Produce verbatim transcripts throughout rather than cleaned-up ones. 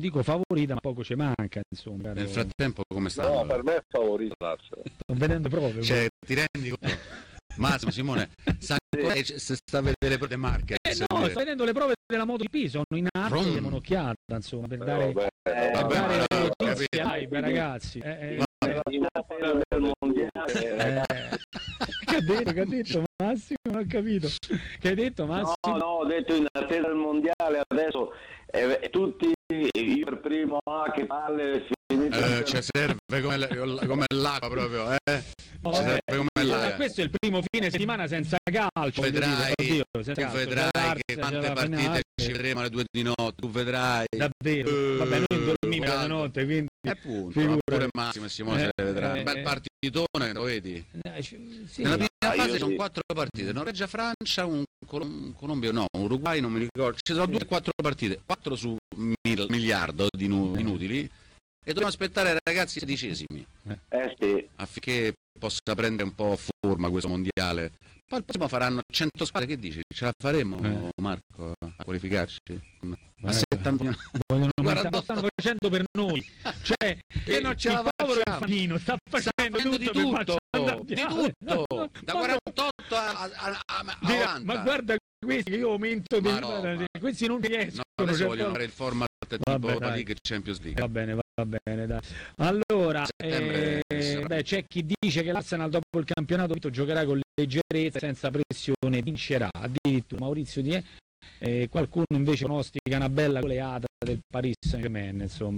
dico favorita, ma poco ci manca, insomma. Nel frattempo come sta? No, per me è favorita Lazio. Sto vedendo proprio. Cioè, ti rendi conto? Massimo, Simone, sa se sta a vedere le prove marche. Eh no, sta vedendo le prove della MotoGP, sono in arte, diamo un'occhiata, insomma, per dare, vabbè, per vabbè, dare vabbè, le notizie vabbè, ai ragazzi. Eh, eh, in attesa del mondiale. eh. Che ha detto, che ha detto Massimo? Non ho capito. Che hai detto Massimo? No, no, ho detto in attesa del mondiale, adesso eh, tutti io per primo, ah che palle, eh, ci serve come, come l'acqua proprio, eh? Oh, ci serve come l'acqua. Questo è il primo fine settimana senza calcio. Vedrai, dire, oddio, senza tu calcio. vedrai L'arte, che quante partite finale. ci vedremo alle due di notte, tu vedrai. Davvero? Uh, Vabbè, noi dormiamo la notte, quindi appunto, ma pure Massimo e Simone eh, se vedrà. Eh, Un bel partitone, lo vedi? Eh, sì. Nella prima ah, fase io... sono quattro partite, Norvegia, Francia, un Col- Colombia, no, un Uruguay, non mi ricordo. Ci sono due quattro partite, quattro su mil- miliardo di nu- inutili. E dobbiamo aspettare ragazzi sedicesimi eh, sì. affinché possa prendere un po' forma questo mondiale. Poi il prossimo faranno cento squadre, che dici? Ce la faremo eh. Marco a qualificarci? A Eh, settanta Guarda, lo stanno facendo per noi, cioè che non ce la facciamo, sta facendo sta tutto, di tutto, di tutto, no, no, da no, quarantotto a, a, a, a dirà, novanta. ma guarda questi che io aumento di no, ma... questi non riescono. No, adesso cioè, vogliono fare il format tipo vabbè, la League e Champions League. Va bene, va bene, dai. Allora, eh, beh, c'è chi dice che l'Arsenal dopo il campionato giocherà con leggerezza, senza pressione, vincerà. Addirittura Maurizio Di eh, qualcuno invece pronostica una bella goleata del Paris Saint-Germain, insomma,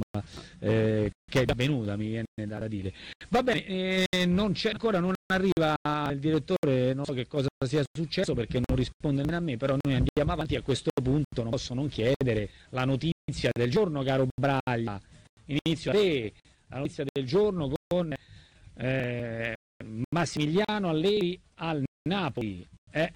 eh, che è già venuta, mi viene da dire. Va bene, eh, non c'è ancora, non arriva il direttore, non so che cosa sia successo perché non risponde nemmeno a me, però noi andiamo avanti. A questo punto non posso non chiedere la notizia del giorno, caro Braglia. Inizio a te, la notizia del giorno con eh, Massimiliano Allegri al Napoli. Eh.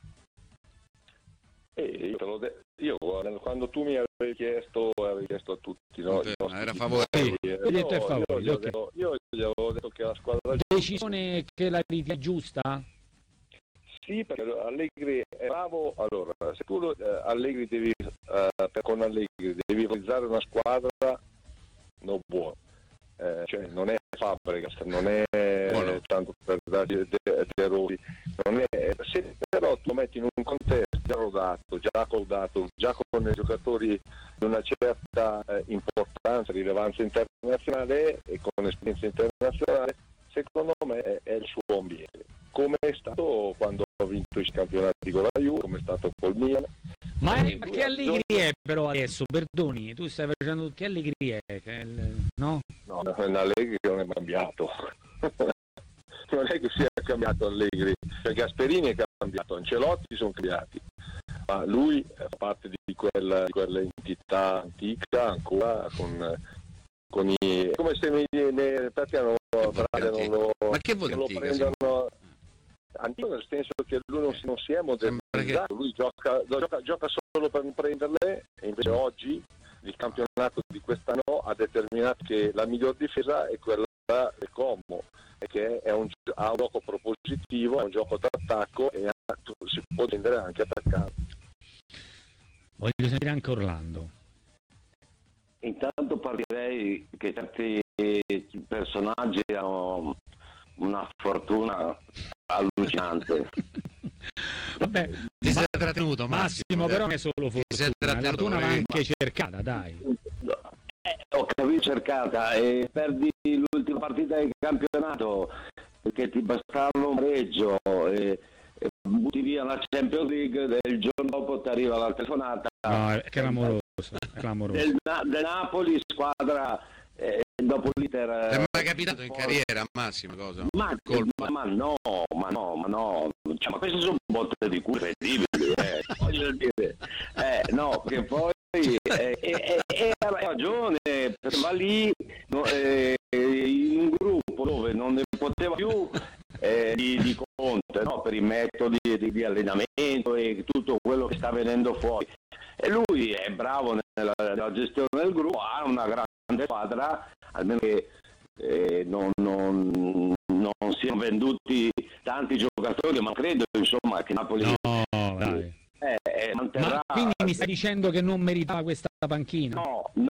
Eh, io, te l'ho de- io quando tu mi avevi chiesto, avevi chiesto a tutti, no? Era favorevole. Sì, io, detto è favorevole. Io, Okay. io, io gli avevo detto che la squadra decisione che la ritieni giusta? Sì, perché Allegri è bravo. Allora, se tu eh, Allegri devi eh, per con Allegri devi realizzare una squadra no buona. Eh, cioè non è Fabregas, non è Buono. tanto per dargli dei errori, non è, se però tu metti in un contesto già rodato, già accordato, già con i giocatori di una certa eh, importanza, rilevanza internazionale e con esperienza internazionale, secondo me è, è il suo ambiente, come è stato quando ha vinto i campionati con la Juve, come è stato col Milan. Ma, è, ma che Allegri è però adesso, perdoni, tu stai facendo che Allegri è, che è il, no? No, Allegri non è cambiato. Non è che sia cambiato Allegri, perché Gasperini è cambiato, Ancelotti sono cambiati, ma lui fa parte di quella, di quella entità antica ancora con, con i... come se ne, ne perché non, non lo, ma che vuol non lo antica, prendono antico nel senso che lui non si, non si è modernizzato, lui gioca, gioca, gioca solo per prenderle e invece oggi il campionato di quest'anno ha determinato che la miglior difesa è quella del Como, e che è un, ha un gioco propositivo, è un gioco d'attacco e ha, si può prendere anche attaccando. Voglio sentire anche Orlando. Intanto partirei che certi personaggi hanno una fortuna allucinante. Vabbè, ti sei trattenuto Massimo, Massimo però non è solo fortuna, la fortuna va anche cercata, dai. Eh, ho capito, cercata, e perdi l'ultima partita del campionato perché ti bastava un pareggio e, e butti via la Champions League, del giorno dopo ti arriva la telefonata. No, è clamoroso, è clamoroso. Del, del Napoli, squadra eh, dopo l'Inter. È mai capitato in carriera, Massimo, cosa? Ma, ma, ma no, ma no, ma no, cioè, ma queste sono botte di culo incredibili, eh, voglio dire, eh, no, che poi eh, eh, eh, ha ragione, va lì no, eh, in un gruppo dove non ne poteva più eh, di, di Conte, no, per i metodi di, di allenamento e tutto quello che sta venendo fuori. E lui è bravo nella, nella gestione del gruppo, ha una grande squadra, almeno che eh, non, non, non siano venduti tanti giocatori, ma credo insomma che Napoli no, dai. Eh, eh, manterrà... Ma quindi mi stai dicendo che non meritava questa panchina? No, no,